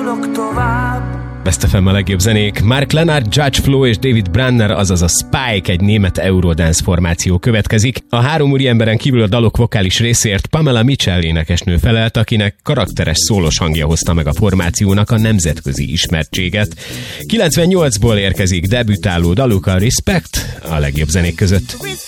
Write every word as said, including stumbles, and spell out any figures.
hallok tovább. Best ef em a legjobb zenék. Mark Leonard, Judge Flow és David Brunner, azaz a Spike, egy német Eurodance formáció következik. A három úriemberen kívül a dalok vokális részért Pamela Mitchell énekesnő felelt, akinek karakteres szólos hangja hozta meg a formációnak a nemzetközi ismertséget. kilencvennyolcból érkezik debütáló daluk, a Respect, a legjobb zenék között.